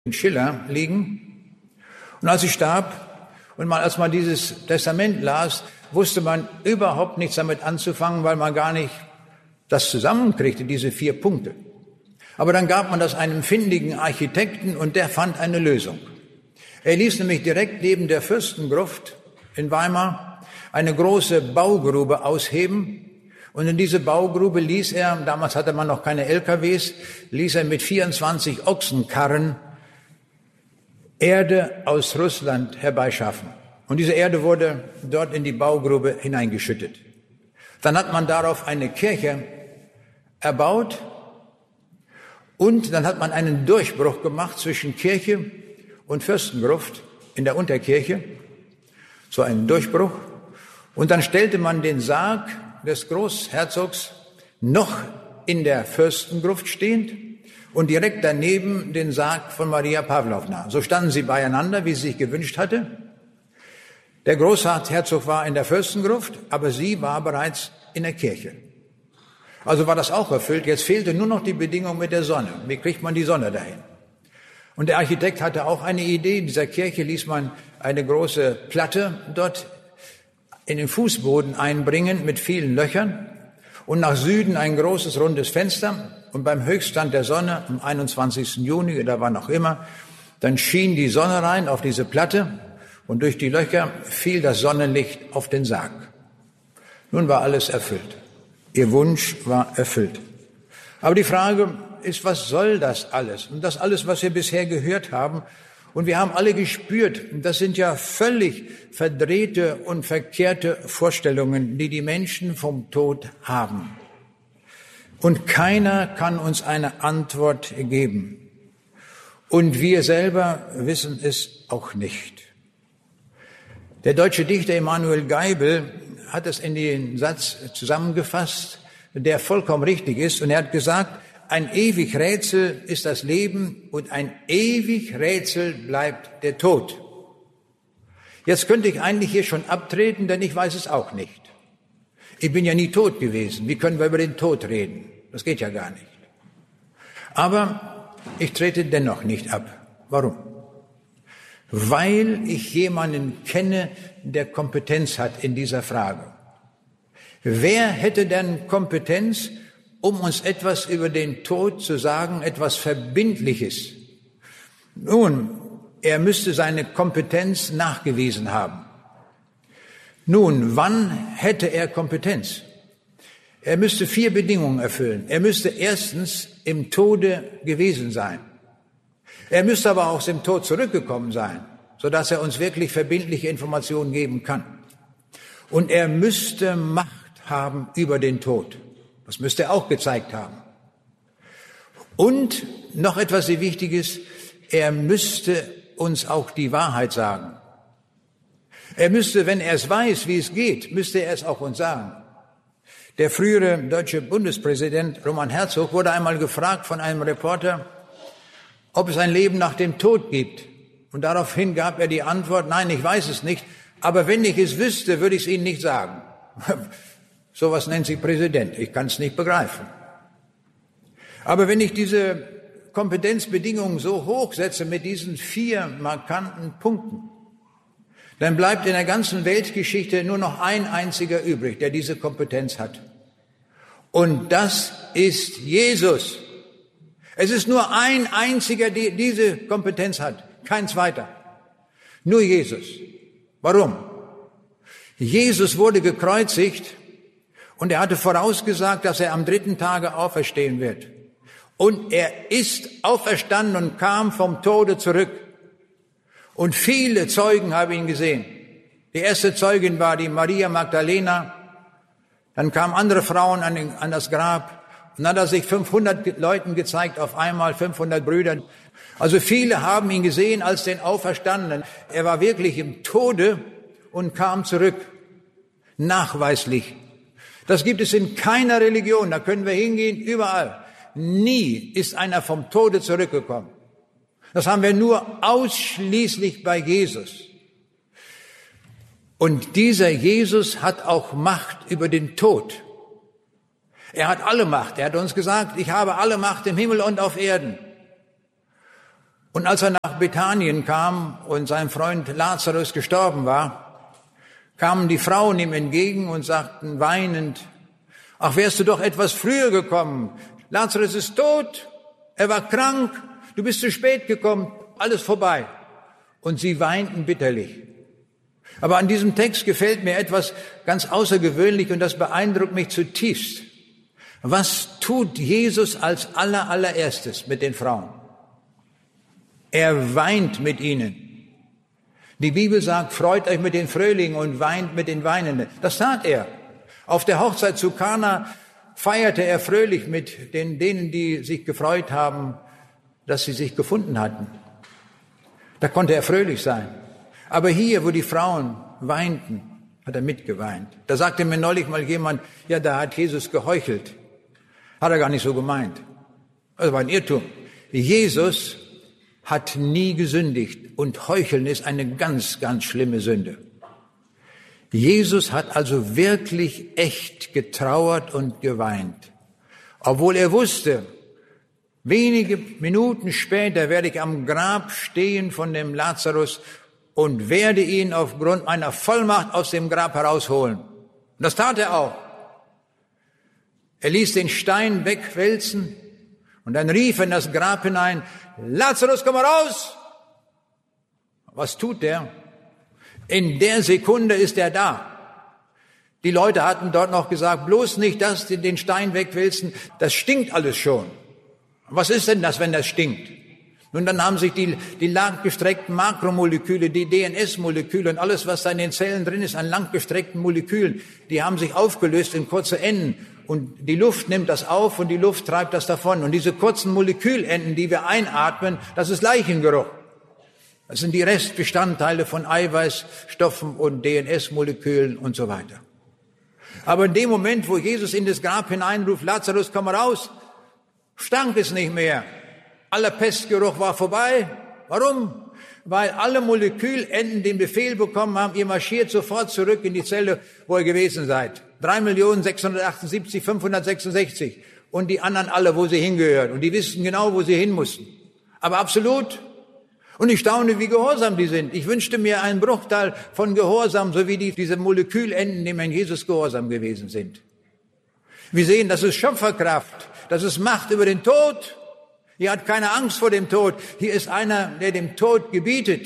Schiller liegen. Und als ich starb und als man dieses Testament las, wusste man überhaupt nichts damit anzufangen, weil man gar nicht das zusammenkriegte, diese 4 Punkte. Aber dann gab man das einem findigen Architekten und der fand eine Lösung. Er ließ nämlich direkt neben der Fürstengruft in Weimar eine große Baugrube ausheben. Und in diese Baugrube ließ er, damals hatte man noch keine LKWs, ließ er mit 24 Ochsenkarren Erde aus Russland herbeischaffen. Und diese Erde wurde dort in die Baugrube hineingeschüttet. Dann hat man darauf eine Kirche erbaut und dann hat man einen Durchbruch gemacht zwischen Kirche und Fürstengruft in der Unterkirche. So einen Durchbruch. Und dann stellte man den Sarg des Großherzogs noch in der Fürstengruft stehend und direkt daneben den Sarg von Maria Pawlowna. So standen sie beieinander, wie sie sich gewünscht hatte. Der Großherzog war in der Fürstengruft, aber sie war bereits in der Kirche. Also war das auch erfüllt. Jetzt fehlte nur noch die Bedingung mit der Sonne. Wie kriegt man die Sonne dahin? Und der Architekt hatte auch eine Idee. In dieser Kirche ließ man eine große Platte dort in den Fußboden einbringen mit vielen Löchern und nach Süden ein großes rundes Fenster. Und beim Höchststand der Sonne am 21. Juni oder wann auch immer, dann schien die Sonne rein auf diese Platte und durch die Löcher fiel das Sonnenlicht auf den Sarg. Nun war alles erfüllt. Ihr Wunsch war erfüllt. Aber die Frage ist, was soll das alles? Und das alles, was wir bisher gehört haben, und wir haben alle gespürt, das sind ja völlig verdrehte und verkehrte Vorstellungen, die die Menschen vom Tod haben. Und keiner kann uns eine Antwort geben. Und wir selber wissen es auch nicht. Der deutsche Dichter Emanuel Geibel hat es in den Satz zusammengefasst, der vollkommen richtig ist. Und er hat gesagt, ein ewig Rätsel ist das Leben und ein ewig Rätsel bleibt der Tod. Jetzt könnte ich eigentlich hier schon abtreten, denn ich weiß es auch nicht. Ich bin ja nie tot gewesen. Wie können wir über den Tod reden? Das geht ja gar nicht. Aber ich trete dennoch nicht ab. Warum? Weil ich jemanden kenne, der Kompetenz hat in dieser Frage. Wer hätte denn Kompetenz, um uns etwas über den Tod zu sagen, etwas Verbindliches? Nun, er müsste seine Kompetenz nachgewiesen haben. Nun, wann hätte er Kompetenz? Er müsste 4 Bedingungen erfüllen. Er müsste erstens im Tode gewesen sein. Er müsste aber auch aus dem Tod zurückgekommen sein, sodass er uns wirklich verbindliche Informationen geben kann. Und er müsste Macht haben über den Tod. Das müsste er auch gezeigt haben. Und noch etwas sehr Wichtiges, er müsste uns auch die Wahrheit sagen. Er müsste, wenn er es weiß, wie es geht, müsste er es auch uns sagen. Der frühere deutsche Bundespräsident Roman Herzog wurde einmal gefragt von einem Reporter, ob es ein Leben nach dem Tod gibt. Und daraufhin gab er die Antwort, nein, ich weiß es nicht, aber wenn ich es wüsste, würde ich es Ihnen nicht sagen. Sowas nennt sich Präsident, ich kann es nicht begreifen. Aber wenn ich diese Kompetenzbedingungen so hoch setze mit diesen 4 markanten Punkten, dann bleibt in der ganzen Weltgeschichte nur noch ein einziger übrig, der diese Kompetenz hat. Und das ist Jesus. Es ist nur ein einziger, der diese Kompetenz hat, kein zweiter. Nur Jesus. Warum? Jesus wurde gekreuzigt und er hatte vorausgesagt, dass er am 3. Tage auferstehen wird. Und er ist auferstanden und kam vom Tode zurück. Und viele Zeugen haben ihn gesehen. Die erste Zeugin war die Maria Magdalena. Dann kamen andere Frauen an das Grab. Und dann hat er sich 500 Leuten gezeigt, auf einmal 500 Brüdern. Also viele haben ihn gesehen als den Auferstandenen. Er war wirklich im Tode und kam zurück. Nachweislich. Das gibt es in keiner Religion. Da können wir hingehen, überall. Nie ist einer vom Tode zurückgekommen. Das haben wir nur ausschließlich bei Jesus. Und dieser Jesus hat auch Macht über den Tod. Er hat alle Macht. Er hat uns gesagt, ich habe alle Macht im Himmel und auf Erden. Und als er nach Bethanien kam und sein Freund Lazarus gestorben war, kamen die Frauen ihm entgegen und sagten weinend, ach, wärst du doch etwas früher gekommen. Lazarus ist tot, er war krank, du bist zu spät gekommen, alles vorbei. Und sie weinten bitterlich. Aber an diesem Text gefällt mir etwas ganz außergewöhnlich und das beeindruckt mich zutiefst. Was tut Jesus als allererstes mit den Frauen? Er weint mit ihnen. Die Bibel sagt, freut euch mit den Fröhlichen und weint mit den Weinenden. Das tat er. Auf der Hochzeit zu Kana feierte er fröhlich mit denen, die sich gefreut haben, dass sie sich gefunden hatten. Da konnte er fröhlich sein. Aber hier, wo die Frauen weinten, hat er mitgeweint. Da sagte mir neulich mal jemand, ja, da hat Jesus geheuchelt. Hat er gar nicht so gemeint. Das war ein Irrtum. Jesus hat nie gesündigt und Heucheln ist eine ganz, ganz schlimme Sünde. Jesus hat also wirklich echt getrauert und geweint. Obwohl er wusste, wenige Minuten später werde ich am Grab stehen von dem Lazarus und werde ihn aufgrund meiner Vollmacht aus dem Grab herausholen. Und das tat er auch. Er ließ den Stein wegwälzen und dann rief er in das Grab hinein, Lazarus, komm raus! Was tut der? In der Sekunde ist er da. Die Leute hatten dort noch gesagt, bloß nicht das, den Stein wegwälzen, das stinkt alles schon. Was ist denn das, wenn das stinkt? Nun, dann haben sich die langgestreckten Makromoleküle, die DNS-Moleküle und alles, was da in den Zellen drin ist, an langgestreckten Molekülen, die haben sich aufgelöst in kurze Enden. Und die Luft nimmt das auf und die Luft treibt das davon. Und diese kurzen Molekülenden, die wir einatmen, das ist Leichengeruch. Das sind die Restbestandteile von Eiweißstoffen und DNS-Molekülen und so weiter. Aber in dem Moment, wo Jesus in das Grab hineinruft, Lazarus, komm raus, stank es nicht mehr. Aller Pestgeruch war vorbei. Warum? Weil alle Molekülenden den Befehl bekommen haben, ihr marschiert sofort zurück in die Zelle, wo ihr gewesen seid. 3.678.566 und die anderen alle, wo sie hingehören. Und die wissen genau, wo sie hin mussten. Aber absolut. Und ich staune, wie gehorsam die sind. Ich wünschte mir einen Bruchteil von Gehorsam, so wie diese Molekülenden, dem in Jesus gehorsam gewesen sind. Wir sehen, das ist Schöpferkraft, das ist Macht über den Tod. Hier hat keine Angst vor dem Tod. Hier ist einer, der dem Tod gebietet.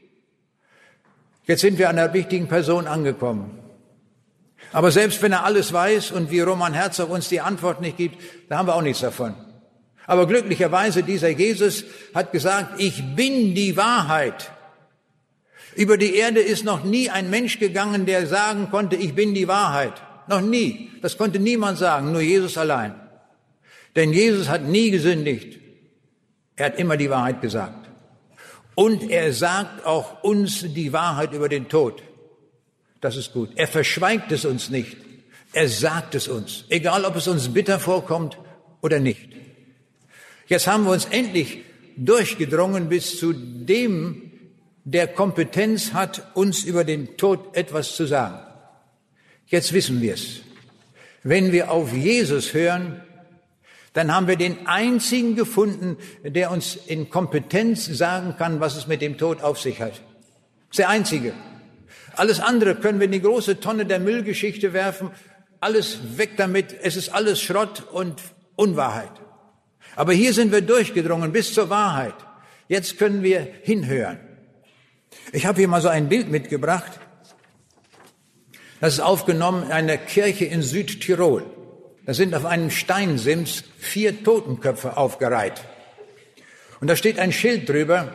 Jetzt sind wir an der wichtigen Person angekommen. Aber selbst wenn er alles weiß und wie Roman Herzog uns die Antwort nicht gibt, da haben wir auch nichts davon. Aber glücklicherweise, dieser Jesus hat gesagt, ich bin die Wahrheit. Über die Erde ist noch nie ein Mensch gegangen, der sagen konnte, ich bin die Wahrheit. Noch nie. Das konnte niemand sagen, nur Jesus allein. Denn Jesus hat nie gesündigt. Er hat immer die Wahrheit gesagt. Und er sagt auch uns die Wahrheit über den Tod. Das ist gut. Er verschweigt es uns nicht. Er sagt es uns. Egal, ob es uns bitter vorkommt oder nicht. Jetzt haben wir uns endlich durchgedrungen bis zu dem, der Kompetenz hat, uns über den Tod etwas zu sagen. Jetzt wissen wir es. Wenn wir auf Jesus hören, dann haben wir den einzigen gefunden, der uns in Kompetenz sagen kann, was es mit dem Tod auf sich hat. Das ist der einzige. Alles andere können wir in die große Tonne der Müllgeschichte werfen. Alles weg damit. Es ist alles Schrott und Unwahrheit. Aber hier sind wir durchgedrungen bis zur Wahrheit. Jetzt können wir hinhören. Ich habe hier mal so ein Bild mitgebracht. Das ist aufgenommen in einer Kirche in Südtirol. Da sind auf einem Steinsims 4 Totenköpfe aufgereiht. Und da steht ein Schild drüber.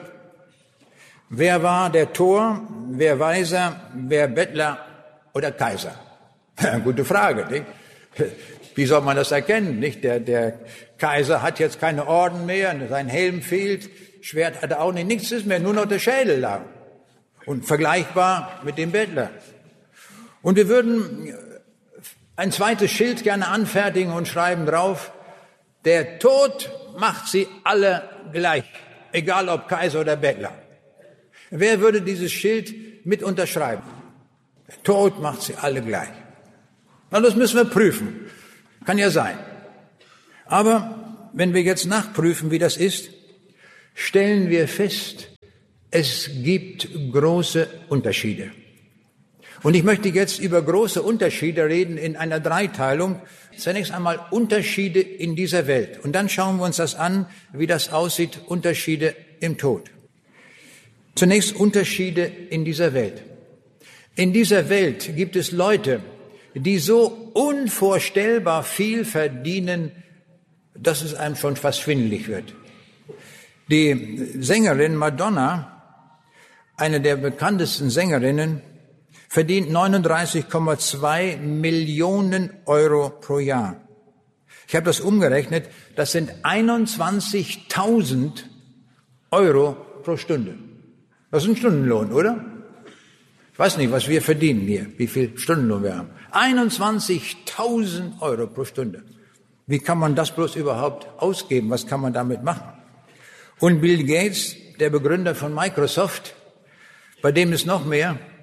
Wer war der Tor, wer Weiser, wer Bettler oder Kaiser? Gute Frage, nicht? Wie soll man das erkennen? Nicht? Der Kaiser hat jetzt keine Orden mehr, sein Helm fehlt, Schwert hat er auch nicht, nichts ist mehr, nur noch der Schädel lang. Und vergleichbar mit dem Bettler. Und wir würden ein zweites Schild gerne anfertigen und schreiben drauf, der Tod macht sie alle gleich, egal ob Kaiser oder Bettler. Wer würde dieses Schild mit unterschreiben? Der Tod macht sie alle gleich. Na, das müssen wir prüfen. Kann ja sein. Aber wenn wir jetzt nachprüfen, wie das ist, stellen wir fest, es gibt große Unterschiede. Und ich möchte jetzt über große Unterschiede reden in einer Dreiteilung. Zunächst einmal Unterschiede in dieser Welt. Und dann schauen wir uns das an, wie das aussieht, Unterschiede im Tod. Zunächst Unterschiede in dieser Welt. In dieser Welt gibt es Leute, die so unvorstellbar viel verdienen, dass es einem schon fast schwindelig wird. Die Sängerin Madonna, eine der bekanntesten Sängerinnen, verdient 39,2 Millionen Euro pro Jahr. Ich habe das umgerechnet, das sind 21.000 Euro pro Stunde. Das ist ein Stundenlohn, oder? Ich weiß nicht, was wir verdienen hier, wie viel Stundenlohn wir haben. 21.000 Euro pro Stunde. Wie kann man das bloß überhaupt ausgeben? Was kann man damit machen? Und Bill Gates, der Begründer von Microsoft, bei dem ist noch mehr,